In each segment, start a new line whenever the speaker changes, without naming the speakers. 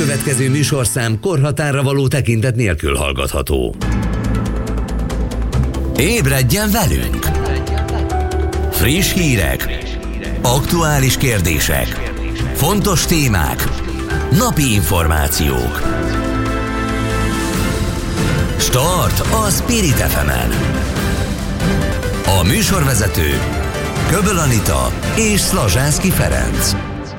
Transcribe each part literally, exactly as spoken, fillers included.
következő műsorszám korhatárra való tekintet nélkül hallgatható. Ébredjen velünk! Friss hírek, aktuális kérdések, fontos témák, napi információk. Start a Spirit ef emen. A műsorvezető Köböl Anita és Szlazsánszky Ferenc.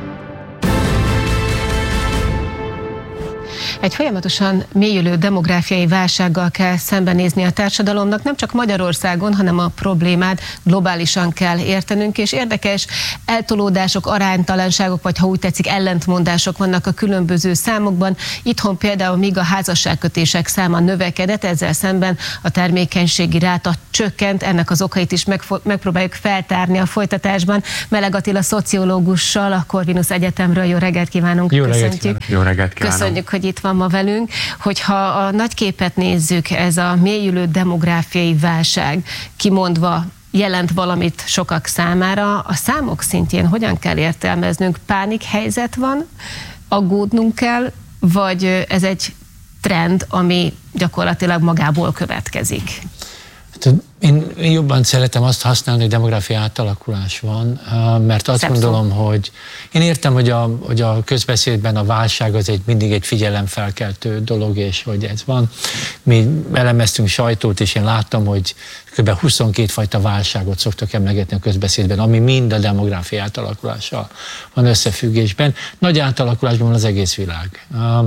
Egy folyamatosan mélyülő demográfiai válsággal kell szembenézni a társadalomnak, nem csak Magyarországon, hanem a problémát globálisan kell értenünk, és érdekes eltolódások, aránytalanságok, vagy ha úgy tetszik, ellentmondások vannak a különböző számokban. Itthon például míg a házasságkötések száma növekedett, ezzel szemben a termékenységi ráta csökkent, ennek az okait is megpróbáljuk feltárni a folytatásban. Meleg Attila szociológussal, a Corvinus Egyetemről. Jó reggelt kívánunk!
Jó reggelt kívánok! Jó reggelt kívánok!
Köszönjük, hogy itt van ma velünk. Hogyha a nagy képet nézzük, ez a mélyülő demográfiai válság kimondva jelent valamit sokak számára, a számok szintjén hogyan kell értelmeznünk? Pánikhelyzet van, aggódnunk kell, vagy ez egy trend, ami gyakorlatilag magából következik?
Én jobban szeretem azt használni, hogy demográfiai átalakulás van, mert azt Szebb gondolom, szó. hogy én értem, hogy a, hogy a közbeszédben a válság az egy, mindig egy figyelemfelkeltő dolog, és hogy ez van. Mi elemeztünk sajtót, és én láttam, hogy kb. huszonkét fajta válságot szoktak emlegetni a közbeszédben, ami mind a demográfiai átalakulással van összefüggésben. Nagy átalakulásban van az egész világ.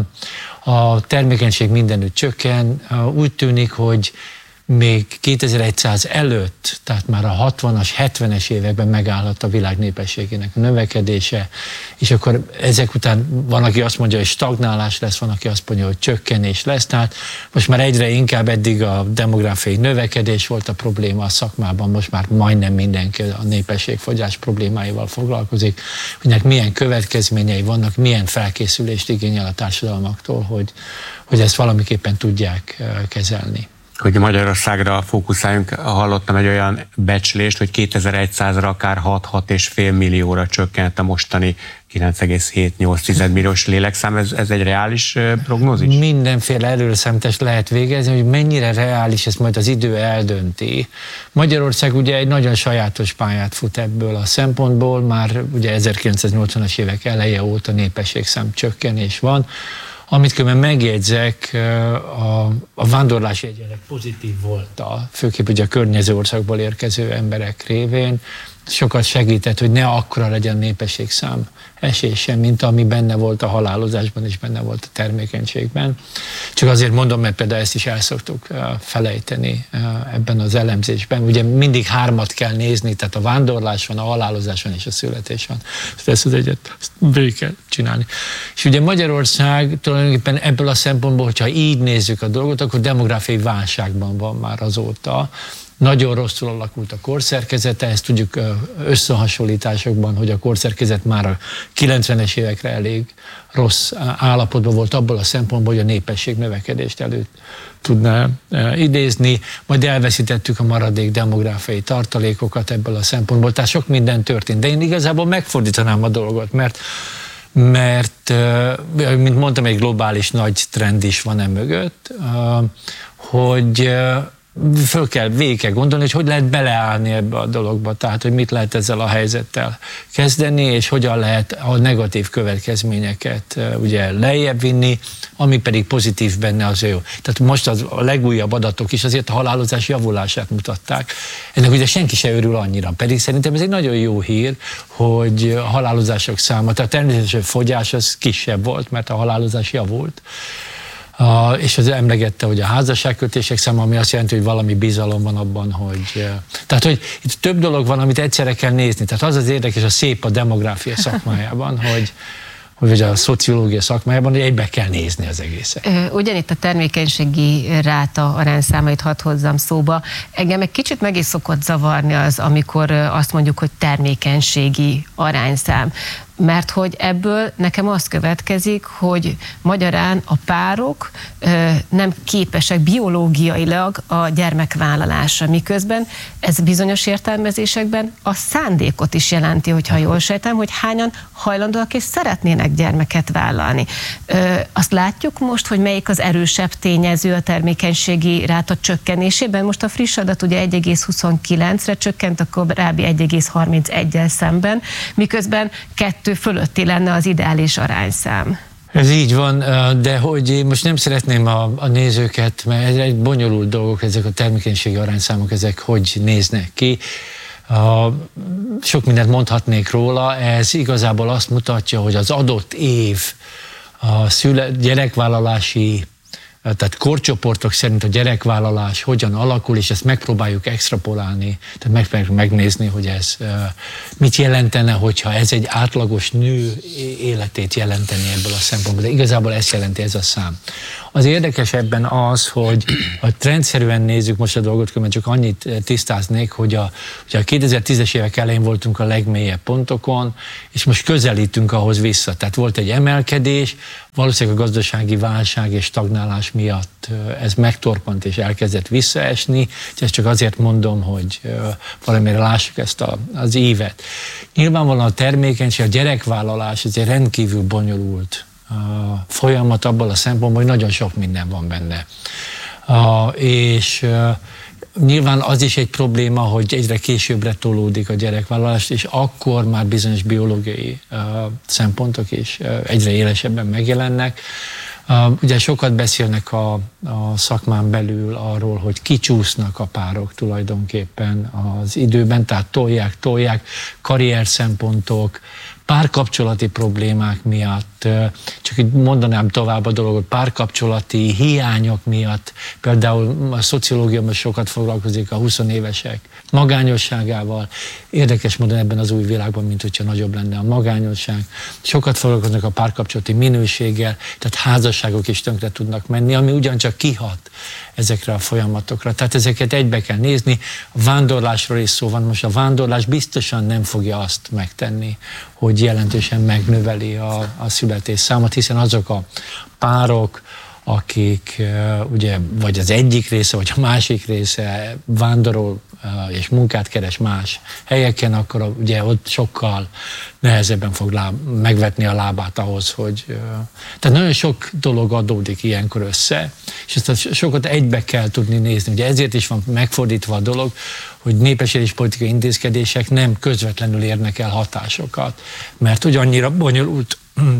A termékenység mindenütt csökken, úgy tűnik, hogy még kétezer-száz előtt, tehát már a hatvanas, hetvenes években megállhat a világ népességének a növekedése, és akkor ezek után van, aki azt mondja, hogy stagnálás lesz, van, aki azt mondja, hogy csökkenés lesz, tehát most már egyre inkább eddig a demográfiai növekedés volt a probléma a szakmában, most már majdnem mindenki a népességfogyás problémáival foglalkozik, hogy ennek milyen következményei vannak, milyen felkészülést igényel a társadalmaktól, hogy, hogy ezt valamiképpen tudják kezelni.
Hogy Magyarországra fókuszáljunk, hallottam egy olyan becslést, hogy kétezer-százra akár hat-hat és fél millióra csökkent a mostani kilenc egész hét nyolc milliós lélekszám. Ez, ez egy reális prognózis?
Mindenféle előreszámítást lehet végezni, hogy mennyire reális, ezt majd az idő eldönti. Magyarország ugye egy nagyon sajátos pályát fut ebből a szempontból, már ugye ezerkilencszáznyolcvanas évek eleje óta népességszám csökkenés van. Amit különben megjegyzek, a, a vándorlási egyenlet pozitív volt, a, főképp ugye a környező országból érkező emberek révén. Sokat segített, hogy ne akkora legyen népességszám esése, mint ami benne volt a halálozásban és benne volt a termékenységben. Csak azért mondom, mert például ezt is el szoktuk felejteni ebben az elemzésben. Ugye mindig hármat kell nézni, tehát a vándorlás van, a halálozás van és a születés van. Ezt az egyet ezt végig kell csinálni. És ugye Magyarország tulajdonképpen ebből a szempontból, hogyha így nézzük a dolgot, akkor demográfiai válságban van már azóta. Nagyon rosszul alakult a korszerkezete, ezt tudjuk összehasonlításokban, hogy a korszerkezet már a kilencvenes évekre elég rossz állapotban volt abból a szempontból, hogy a népesség növekedést elő tudná idézni, majd elveszítettük a maradék demográfiai tartalékokat ebből a szempontból, tehát sok minden történt. De én igazából megfordítanám a dolgot, mert mert, mint mondtam, egy globális nagy trend is van e mögött, hogy föl kell, végig kell gondolni, hogy hogy lehet beleállni ebbe a dologba, tehát hogy mit lehet ezzel a helyzettel kezdeni, és hogyan lehet a negatív következményeket ugye lejjebb vinni, ami pedig pozitív benne, az jó. Tehát most az, a legújabb adatok is azért a halálozás javulását mutatták. Ennek ugye senki se örül annyira, pedig szerintem ez egy nagyon jó hír, hogy a halálozások száma, tehát természetesen a fogyás az kisebb volt, mert a halálozás javult. Uh, és az emlegette, hogy a házasságkötések száma, ami azt jelenti, hogy valami bizalom van abban, hogy... Uh, tehát, hogy itt több dolog van, amit egyszerre kell nézni. Tehát az az érdekes, a szép a demográfia szakmájában, hogy, hogy a szociológia szakmájában, hogy egybe kell nézni az egészet.
Ugyanitt a termékenységi ráta arányszámait hadd hozzam szóba. Engem egy kicsit meg is szokott zavarni az, amikor azt mondjuk, hogy termékenységi arányszám. mert hogy ebből nekem az következik, hogy magyarán a párok nem képesek biológiailag a gyermekvállalásra, miközben ez bizonyos értelmezésekben a szándékot is jelenti, hogyha jól sejtem, hogy hányan hajlandóak és szeretnének gyermeket vállalni. Azt látjuk most, hogy melyik az erősebb tényező a termékenységi ráta csökkenésében. Most a friss adat ugye egy egész huszonkilencre csökkent, a korábbi egy egész harmincegyel szemben, miközben kettő fölötti lenne az ideális arányszám.
Ez így van, de hogy én most nem szeretném a, a nézőket, mert egy bonyolult dolgok, ezek a termékenységi arányszámok, ezek hogy néznek ki. A, sok mindent mondhatnék róla, ez igazából azt mutatja, hogy az adott év a szüle, gyerekvállalási, tehát korcsoportok szerint a gyerekvállalás hogyan alakul, és ezt megpróbáljuk extrapolálni, tehát megpróbáljuk megnézni, hogy ez mit jelentene, hogyha ez egy átlagos nő életét jelenteni ebből a szempontból. De igazából ezt jelenti ez a szám. Az érdekes ebben az, hogy ha rendszerűen nézzük most a dolgot, mert csak annyit tisztáznék, hogy a, hogy a kétezer-tízes évek elején voltunk a legmélyebb pontokon, és most közelítünk ahhoz vissza. Tehát volt egy emelkedés, valószínűleg a gazdasági válság és stagnálás miatt ez megtorpant és elkezdett visszaesni, és ezt csak azért mondom, hogy valamire lássuk ezt a, az évet. Nyilvánvalóan a termékenység, a gyerekvállalás ez egy rendkívül bonyolult a folyamat abban a szempontból, hogy nagyon sok minden van benne. A, és a, nyilván az is egy probléma, hogy egyre későbbre tolódik a gyerekvállalás, és akkor már bizonyos biológiai a, szempontok is a, egyre élesebben megjelennek. A, ugye sokat beszélnek a, a szakmán belül arról, hogy kicsúsznak a párok tulajdonképpen az időben, tehát tolják, tolják, karrier szempontok, párkapcsolati problémák miatt, csak így mondanám tovább a dolgot, párkapcsolati hiányok miatt, például a szociológiában sokat foglalkozik a huszonévesek magányosságával, érdekes módon ebben az új világban, mint hogyha nagyobb lenne a magányosság, sokat foglalkoznak a párkapcsolati minőséggel, tehát házasságok is tönkre tudnak menni, ami ugyancsak kihat ezekre a folyamatokra. Tehát ezeket egybe kell nézni, a vándorlásról is szó van, most a vándorlás biztosan nem fogja azt megtenni, hogy jelentősen megnöveli a, a születésszámot, hiszen azok a párok, akik uh, ugye vagy az egyik része, vagy a másik része vándorol uh, és munkát keres más helyeken, akkor uh, ugye ott sokkal nehezebben fog láb, megvetni a lábát ahhoz, hogy... Uh, tehát nagyon sok dolog adódik ilyenkor össze, és ezt a sokat egybe kell tudni nézni. Ugye ezért is van megfordítva a dolog, hogy népesítés politikai intézkedések nem közvetlenül érnek el hatásokat, mert hogy annyira bonyolult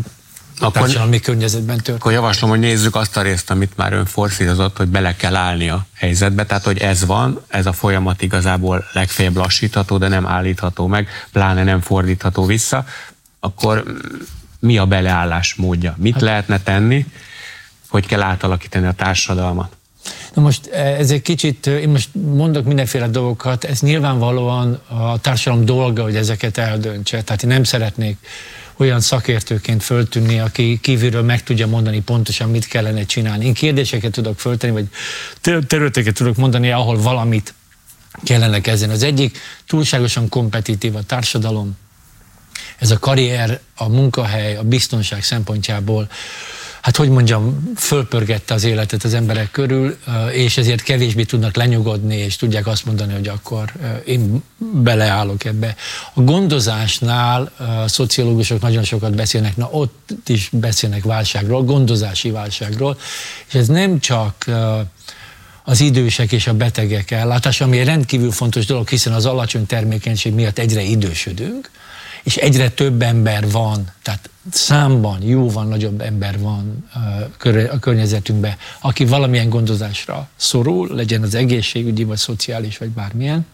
a társadalmi környezetben történik.
Akkor javaslom, hogy nézzük azt a részt, amit már ön forszírozott, hogy bele kell állni a helyzetbe, tehát hogy ez van, ez a folyamat igazából legfeljebb lassítható, de nem állítható meg, pláne nem fordítható vissza, akkor mi a beleállás módja? Mit hát, lehetne tenni, hogy kell átalakítani a társadalmat?
Na most ez egy kicsit, én most mondok mindenféle dolgokat, ez nyilvánvalóan a társadalom dolga, hogy ezeket eldöntse, tehát én nem szeretnék olyan szakértőként föltűnni, aki kívülről meg tudja mondani pontosan, mit kellene csinálni. Én kérdéseket tudok föltenni, vagy területeket tudok mondani, ahol valamit kellene kezdeni. Az egyik túlságosan kompetitív a társadalom, ez a karrier, a munkahely, a biztonság szempontjából, hát hogy mondjam, fölpörgette az életet az emberek körül, és ezért kevésbé tudnak lenyugodni, és tudják azt mondani, hogy akkor én beleállok ebbe. A gondozásnál a szociológusok nagyon sokat beszélnek, na ott is beszélnek válságról, gondozási válságról, és ez nem csak az idősek és a betegek ellátása, ami egy rendkívül fontos dolog, hiszen az alacsony termékenység miatt egyre idősödünk, és egyre több ember van, tehát számban jóval nagyobb ember van a környezetünkben, aki valamilyen gondozásra szorul, legyen az egészségügyi, vagy szociális, vagy bármilyen,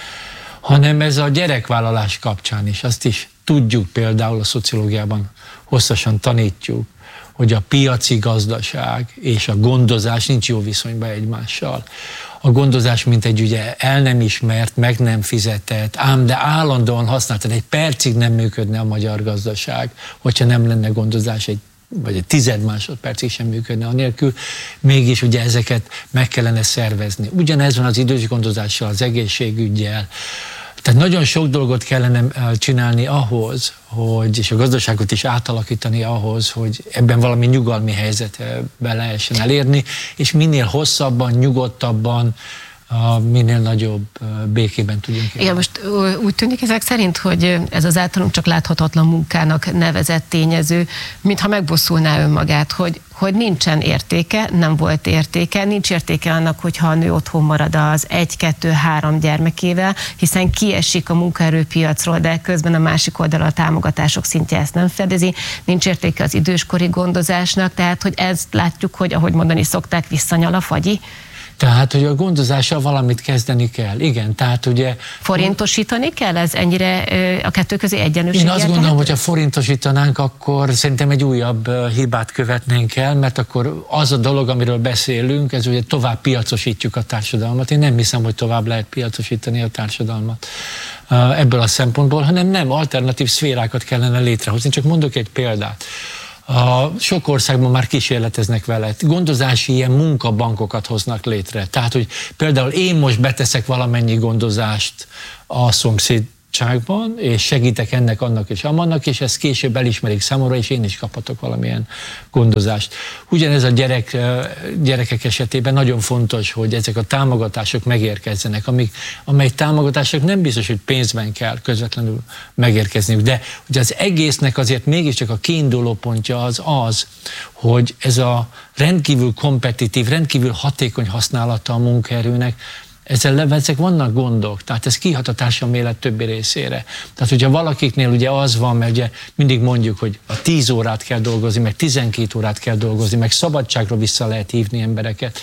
hanem ez a gyerekvállalás kapcsán is. Azt is tudjuk, például a szociológiában hosszasan tanítjuk, hogy a piaci gazdaság és a gondozás nincs jó viszonyban egymással. A gondozás mint egy ugye el nem ismert, meg nem fizetett, ám de állandóan használtad, egy percig nem működne a magyar gazdaság, hogyha nem lenne gondozás, egy, vagy egy tized másodpercig sem működne anélkül, mégis ugye ezeket meg kellene szervezni. Ugyanez van az idős gondozással, az egészségüggyel, Tehát nagyon sok dolgot kellene csinálni ahhoz, hogy, és a gazdaságot is átalakítani ahhoz, hogy ebben valami nyugalmi helyzetbe lehessen elérni, és minél hosszabban, nyugodtabban, a minél nagyobb békében tudjunk élni.
Igen, most úgy tűnik ezek szerint, hogy ez az általunk csak láthatatlan munkának nevezett tényező, mintha megbosszulná önmagát, hogy, hogy nincsen értéke, nem volt értéke, nincs értéke annak, hogyha a nő otthon marad az egy, kettő, három gyermekével, hiszen kiesik a munkaerőpiacról, de közben a másik oldalon a támogatások szintje ezt nem fedezi, nincs értéke az időskori gondozásnak, tehát hogy ezt látjuk, hogy ahogy mondani szokták, visszanyal a fagyi.
Tehát, hogy a gondozással valamit kezdeni kell. Igen, tehát ugye...
Forintosítani kell? Ez ennyire a kettő közé egyenlőséget?
Én azt gondolom, hogy ha forintosítanánk, akkor szerintem egy újabb hibát követnénk el, mert akkor az a dolog, amiről beszélünk, ez ugye tovább piacosítjuk a társadalmat. Én nem hiszem, hogy tovább lehet piacosítani a társadalmat ebből a szempontból, hanem nem, alternatív szférákat kellene létrehozni. Csak mondok egy példát. A sok országban már kísérleteznek vele. Gondozási ilyen munkabankokat hoznak létre. Tehát, hogy például én most beteszek valamennyi gondozást a szomszédságban, és segítek ennek, annak és amannak, és ezt később elismerik számomra, és én is kaphatok valamilyen gondozást. Ugyanez a gyerek, gyerekek esetében nagyon fontos, hogy ezek a támogatások megérkezzenek, amik, amely támogatások nem biztos, hogy pénzben kell közvetlenül megérkezniük, de hogy az egésznek azért mégiscsak a kiinduló pontja az az, hogy ez a rendkívül kompetitív, rendkívül hatékony használata a munkaerőnek, ezzel ezek vannak gondok, tehát ez kihat a társadalmi élet többi részére. Tehát, hogyha valakiknél ugye az van, mert ugye mindig mondjuk, hogy a tíz órát kell dolgozni, meg tizenkét órát kell dolgozni, meg szabadságra vissza lehet hívni embereket,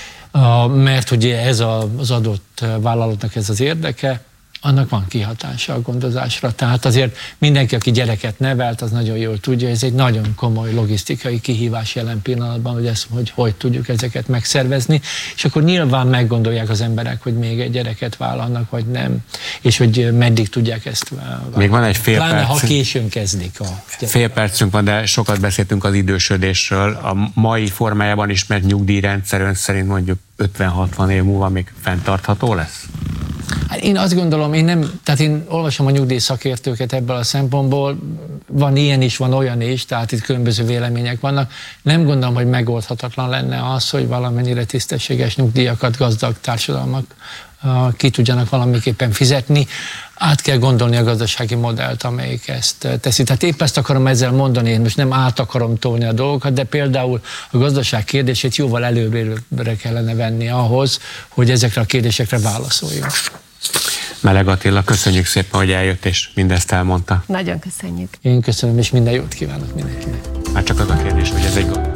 mert ugye ez az adott vállalatnak ez az érdeke, annak van kihatása a gondozásra. Tehát azért mindenki, aki gyereket nevelt, az nagyon jól tudja, ez egy nagyon komoly logisztikai kihívás jelen pillanatban, hogy, ezt, hogy hogy tudjuk ezeket megszervezni, és akkor nyilván meggondolják az emberek, hogy még egy gyereket vállalnak, vagy nem, és hogy meddig tudják ezt vállalni.
Még van egy fél
Pláne,
perc.
ha későn kezdik a gyereket.
Fél percünk van, de sokat beszéltünk az idősödésről. A mai formájában ismert nyugdíjrendszer ön szerint mondjuk ötven-hatvan év múlva még fenntartható lesz?
Hát én azt gondolom, én nem, tehát én olvasom a nyugdíj szakértőket ebből a szempontból, van ilyen is, van olyan is, tehát itt különböző vélemények vannak. Nem gondolom, hogy megoldhatatlan lenne az, hogy valamennyire tisztességes nyugdíjakat gazdag társadalmak ki tudjanak valamiképpen fizetni. Át kell gondolni a gazdasági modellt, amelyik ezt teszi. Tehát épp ezt akarom ezzel mondani, én most nem át akarom tolni a dolgokat, de például a gazdaság kérdését jóval előbbre kellene venni ahhoz, hogy ezekre a kérdésekre válaszoljunk.
Meleg Attila, köszönjük szépen, hogy eljött és mindezt elmondta.
Nagyon köszönjük.
Én köszönöm, és minden jót kívánok mindenkinek.
Már csak az a kérdés, hogy ez egy gond.